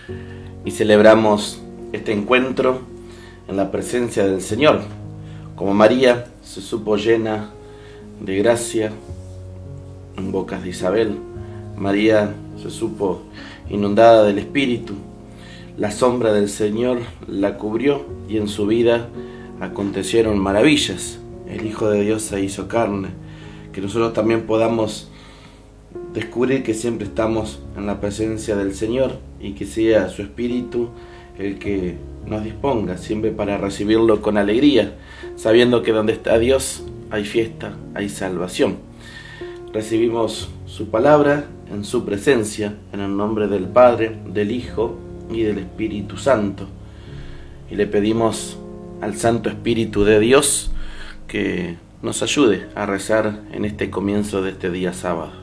y celebramos este encuentro en la presencia del Señor. Como María se supo llena de gracia en bocas de Isabel, María se supo inundada del Espíritu, la sombra del Señor la cubrió y en su vida acontecieron maravillas. El Hijo de Dios se hizo carne, que nosotros también podamos descubrir que siempre estamos en la presencia del Señor y que sea su Espíritu el que nos disponga siempre para recibirlo con alegría, sabiendo que donde está Dios hay fiesta, hay salvación. Recibimos su palabra en su presencia, en el nombre del Padre, del Hijo y del Espíritu Santo. Y le pedimos al Santo Espíritu de Dios que nos ayude a rezar en este comienzo de este día sábado.